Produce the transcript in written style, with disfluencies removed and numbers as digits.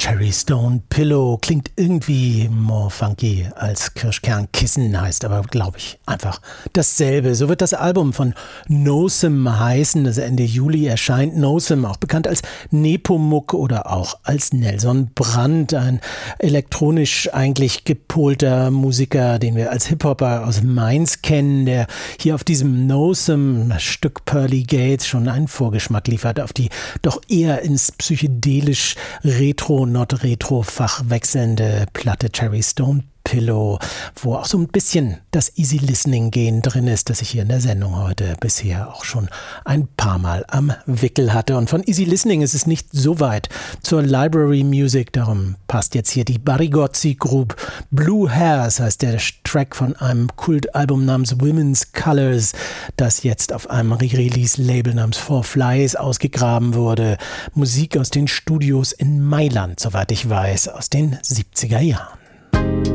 Cherry Stone Pillow klingt irgendwie more funky als Kirschkernkissen, heißt aber, glaube ich, einfach dasselbe. So wird das Album von Nosem heißen, das Ende Juli erscheint. Nosem, auch bekannt als Nepomuk oder auch als Nelson Brandt, ein elektronisch eigentlich gepolter Musiker, den wir als Hip-Hopper aus Mainz kennen, der hier auf diesem Nosem Stück Pearly Gates schon einen Vorgeschmack liefert auf die doch eher ins psychedelisch Retro-Not-Retro-Fach wechselnde Platte Cherry Stone Pillow, wo auch so ein bisschen das Easy Listening Gehen drin ist, das ich hier in der Sendung heute bisher auch schon ein paar Mal am Wickel hatte. Und von Easy Listening ist es nicht so weit zur Library Music, darum passt jetzt hier die Barigozzi Group. Blue Hairs heißt der Track von einem Kultalbum namens Women's Colors, das jetzt auf einem Re-Release-Label namens Four Flies ausgegraben wurde. Musik aus den Studios in Mailand, soweit ich weiß, aus den 70er Jahren.